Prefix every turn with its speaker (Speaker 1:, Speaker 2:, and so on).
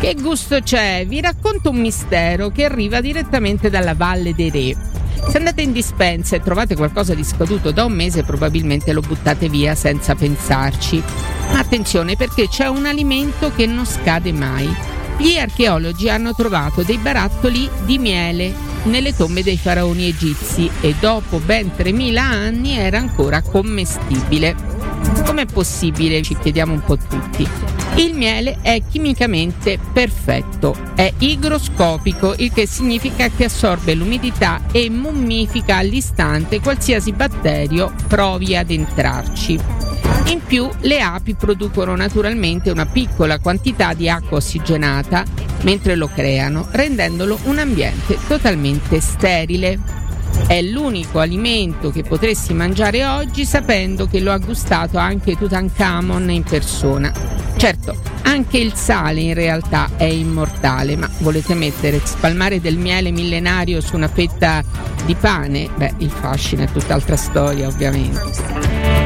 Speaker 1: Che gusto c'è? Vi racconto un mistero che arriva direttamente dalla Valle dei Re. Se andate in dispensa e trovate qualcosa di scaduto da un mese, probabilmente lo buttate via senza pensarci. Ma attenzione, perché c'è un alimento che non scade mai. Gli archeologi hanno trovato dei barattoli di miele nelle tombe dei faraoni egizi e dopo ben 3000 anni era ancora commestibile. Com'è possibile? Ci chiediamo un po' tutti. Il miele è chimicamente perfetto, è igroscopico, il che significa che assorbe l'umidità e mummifica all'istante qualsiasi batterio provi ad entrarci. In più, le api producono naturalmente una piccola quantità di acqua ossigenata mentre lo creano, rendendolo un ambiente totalmente sterile. È l'unico alimento che potresti mangiare oggi sapendo che lo ha gustato anche Tutankhamon in persona. Certo, anche il sale in realtà è immortale, ma volete spalmare del miele millenario su una fetta di pane? Beh, il fascino è tutt'altra storia, ovviamente.